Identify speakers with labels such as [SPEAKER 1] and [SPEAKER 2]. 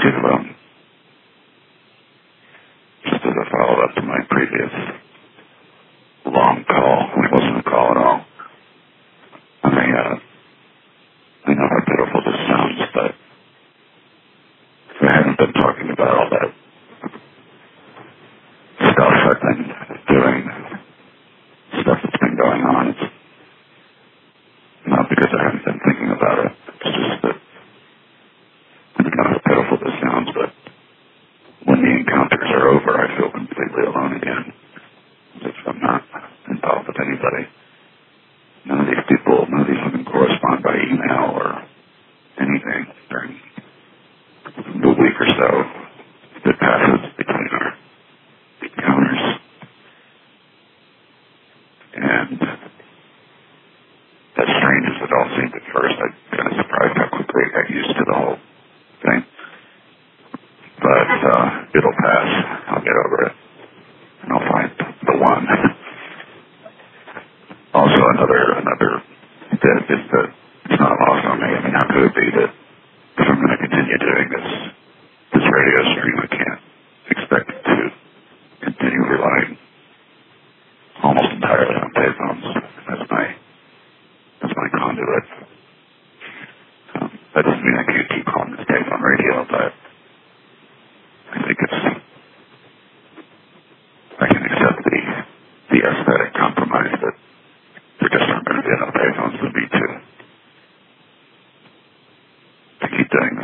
[SPEAKER 1] just as a follow-up to my previous long call, it wasn't a call at all. I know how pitiful this sounds, but I haven't been talking about all that stuff I've been doing, stuff that's been going on. It's not because I haven't been thinking about it. It's just that I don't know how pitiful this sounds, but when the encounters are over, I feel completely alone again, as if I'm not involved with anybody. None of these people can correspond by email or anything during the week or so that passes between our encounters. And as strange as it all seemed at first, I'm kind of surprised how quickly I got used to the whole thing. But it'll pass. I'll get over it. And I'll find the one. Also, another bit is that it's not lost on me. I mean, how could it be that if I'm going to continue doing this radio stream, I can't expect to continue relying almost entirely on payphones as my conduit. That doesn't mean I can't keep calling this payphone radio, but I think I can accept the aesthetic compromise that there just aren't going to be enough payphones for me to keep doing this.